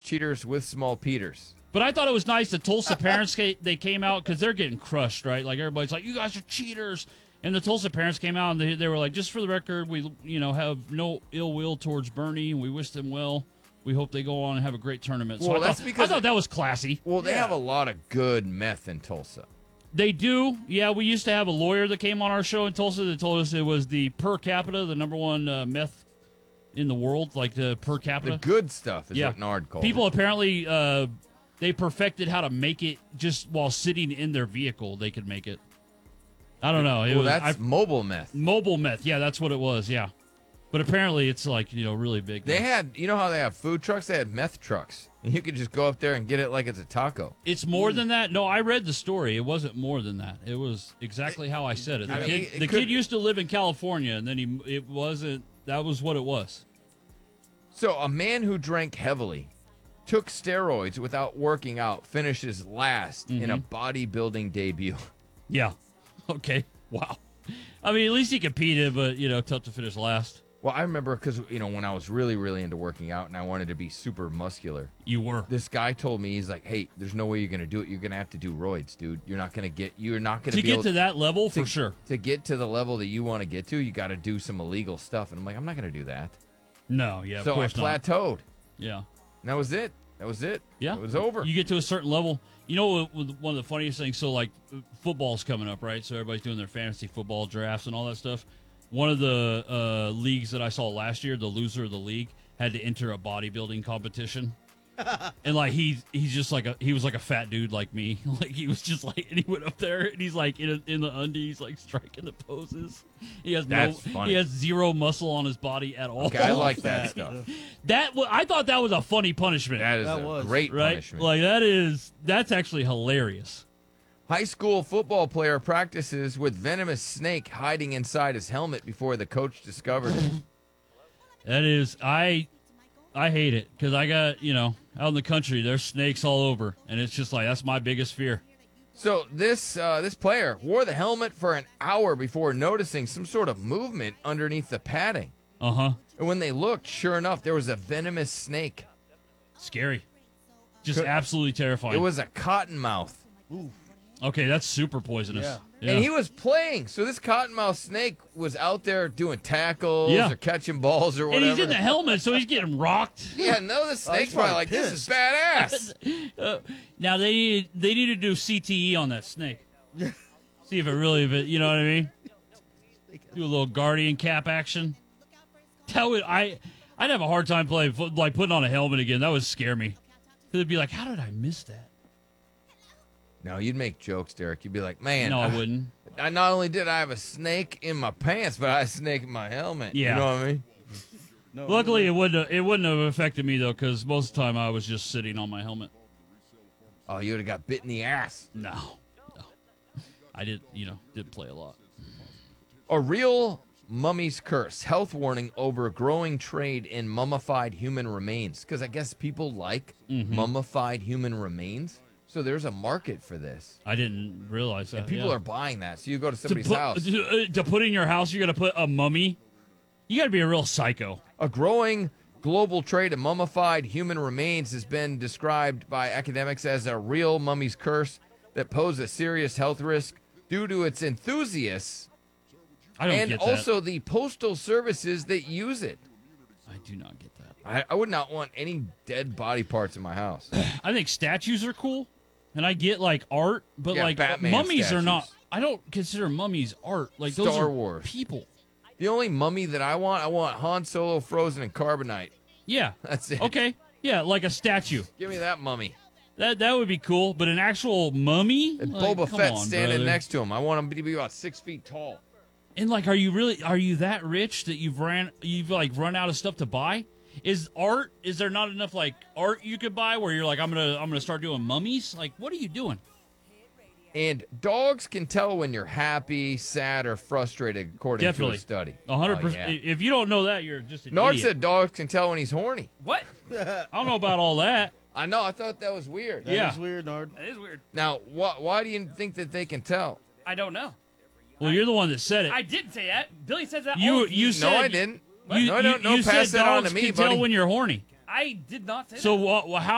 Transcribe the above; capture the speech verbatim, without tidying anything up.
cheaters with small Peters. But I thought it was nice the Tulsa parents came, they came out because they're getting crushed, right? Like everybody's like, you guys are cheaters. And the Tulsa parents came out and they, they were like, just for the record, we you know have no ill will towards Bernie and we wish them well. We hope they go on and have a great tournament. So Well, I, that's thought, because I thought that was classy. Well, they Yeah. have a lot of good meth in Tulsa. They do. Yeah, we used to have a lawyer that came on our show in Tulsa that told us it was the per capita, the number one uh, meth in the world, like the per capita. The good stuff is Yeah. what Nard called People it. apparently, uh, they perfected how to make it just while sitting in their vehicle. They could make it. I don't know. It Well, was, that's I, mobile meth. mobile meth. Yeah, that's what it was. Yeah. But apparently it's like, you know, really big. They now. had, you know how they have food trucks? They had meth trucks. And you could just go up there and get it like it's a taco. It's more than that. No, I read the story. It wasn't more than that. It was exactly how I said it. The, I mean, kid, it the could- kid used to live in California, and then he it wasn't. That was what it was. So a man who drank heavily, took steroids without working out, finishes last in a bodybuilding debut. Yeah. Okay. Wow. I mean, at least he competed, but you know, tough to finish last. Well, I remember because, you know, when I was really, really into working out and I wanted to be super muscular, You were. this guy told me, he's like, hey, there's no way you're going to do it. You're going to have to do roids, dude. You're not going to get, you're not going To be get able to that level, to, for sure. To get to the level that you want to get to, you got to do some illegal stuff. And I'm like, I'm not going to do that. No, yeah, so of I course not. plateaued. Yeah. And that was it. That was it. Yeah. It was over. You get to a certain level. You know, what- what- one of the funniest things, so like football's coming up, right? So everybody's doing their fantasy football drafts and all that stuff. One of the uh, leagues that I saw last year, the loser of the league, had to enter a bodybuilding competition. And like he he's just like a he was like a fat dude like me. Like he was just like, and he went up there and he's like in a, in the undies, like striking the poses. He has That's no funny. he has zero muscle on his body at all. Okay, I like that stuff. That wa- I thought that was a funny punishment. That is That a was. great Right? punishment. Like that is that's actually hilarious. High school football player practices with venomous snake hiding inside his helmet before the coach discovered it. That is I I hate it because I got, you know, out in the country there's snakes all over and it's just like that's my biggest fear. So this uh, this player wore the helmet for an hour before noticing some sort of movement underneath the padding. Uh-huh. And when they looked, sure enough, there was a venomous snake. Scary. Just Could- absolutely terrifying. It was a cottonmouth. Okay, that's super poisonous. Yeah. Yeah. And he was playing. So this cottonmouth snake was out there doing tackles Yeah. or catching balls or And whatever. he's in the helmet, so he's getting rocked. Yeah, no, the snake's he's probably probably like, this is pissed. badass. Uh, now they need they need to do C T E on that snake. See if it really, if it, you know what I mean? Do a little guardian cap action. That would I I'd have a hard time playing foot- like putting on a helmet again. That would scare me. It'd be like, how did I miss that? No, you'd make jokes, Derek. You'd be like, man, No, I I, wouldn't. I not only did I have a snake in my pants, but I had a snake in my helmet. Yeah. You know what I mean? No, Luckily, it wouldn't have, it wouldn't have affected me though, because most of the time I was just sitting on my helmet. Oh, you would have got bit in the ass. No, no, I did. You know, did play a lot. A real mummy's curse. Health warning over growing trade in mummified human remains. Because I guess people like Mm-hmm. mummified human remains. So there's a market for this. I didn't realize that. And people yeah. are buying that. So you go to to somebody's put, house. To, uh, to put in your house. You got to put a mummy. You got to be a real psycho. A growing global trade in mummified human remains has been described by academics as a real mummy's curse that poses a serious health risk due to its enthusiasts I don't and get also the postal services that use it. that. I do not get that. I, I would not want any dead body parts in my house. I think statues are cool, and I get like art, but Yeah, like Batman mummies are statues. not. I don't consider mummies art. Like those Star are Wars. people. The only mummy that I want, I want Han Solo frozen in carbonite. Yeah. That's it. Okay. Yeah, like a statue. Give me that mummy. That that would be cool, but an actual mummy? And Like, Boba come Fett on, standing brother. next to him. I want him to be about six feet tall. And like, are you really? Are you that rich that you've ran? You've like run out of stuff to buy? Is art? Is there not enough like art you could buy where you're like, I'm gonna I'm gonna start doing mummies? Like, what are you doing? And dogs can tell when you're happy, sad, or frustrated, according Definitely. to a study. A hundred Oh, percent. yeah. If you don't know that, you're just an Nard idiot. said dogs can tell when he's horny. What? I don't know about all that. I know. I thought that was weird. That Yeah. is weird, Nard. That is weird. Now, wh- why do you think that they can tell? I don't know. Well, you're the one that said it. I didn't say that. Billy says that. all you the- you said no, I didn't. You, no, you, no, no. you Pass said that on dogs to me, can tell buddy. when you're horny. I did not say So that. what? How